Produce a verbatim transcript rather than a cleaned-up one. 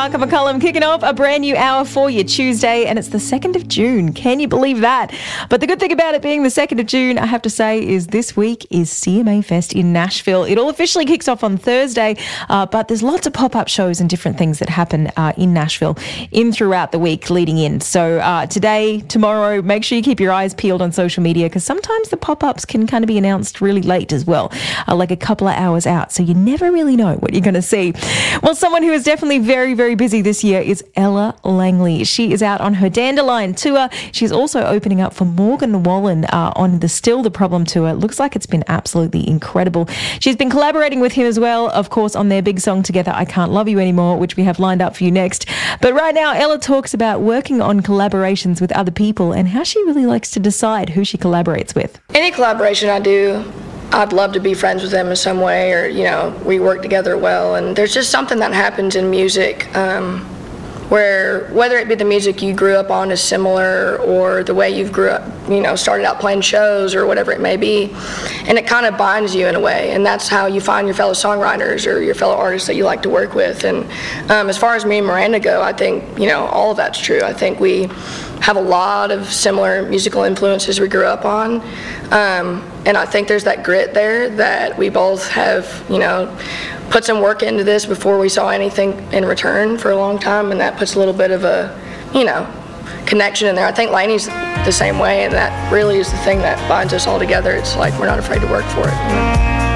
Parker McCullum kicking off a brand new hour for you Tuesday, and it's the second of June. Can you believe that? But the good thing about it being the second of June, I have to say, is this week is C M A Fest in Nashville. It all officially kicks off on Thursday, uh, but there's lots of pop-up shows and different things that happen uh, in Nashville in throughout the week leading in. So uh, today, tomorrow, make sure you keep your eyes peeled on social media, because sometimes the pop-ups can kind of be announced really late as well, uh, like a couple of hours out. So you never really know what you're going to see. Well, someone who is definitely very, very busy this year is Ella Langley. She is out on her Dandelion tour. She's also opening up for Morgan Wallen uh, on the Still the Problem tour. Looks like it's been absolutely incredible. She's been collaborating with him as well, of course, on their big song together, I Can't Love You Anymore, which we have lined up for you next. But right now, Ella talks about working on collaborations with other people and how she really likes to decide who she collaborates with. Any collaboration I do, I'd love to be friends with them in some way, or, you know, we work together well. And there's just something that happens in music um, where whether it be the music you grew up on is similar, or the way you've grew up, you know, started out playing shows or whatever it may be, and it kind of binds you in a way. And that's how you find your fellow songwriters or your fellow artists that you like to work with. And um, as far as me and Miranda go, I think, you know, all of that's true. I think we have a lot of similar musical influences we grew up on. Um, and I think there's that grit there that we both have, you know, put some work into this before we saw anything in return for a long time, and that puts a little bit of a, you know, connection in there. I think Lainey's the same way, and that really is the thing that binds us all together. It's like we're not afraid to work for it, you know?